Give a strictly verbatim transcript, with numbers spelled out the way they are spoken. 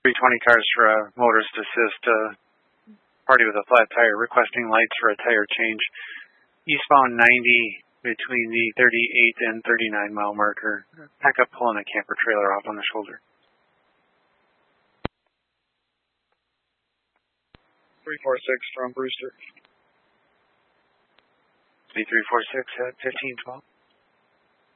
three twenty cars for a motorist assist, uh, party with a flat tire requesting lights for a tire change. Eastbound ninety between the thirty-eight and thirty-nine mile marker. Back up pulling a camper trailer off on the shoulder. three four six from Brewster. three four six at fifteen twelve.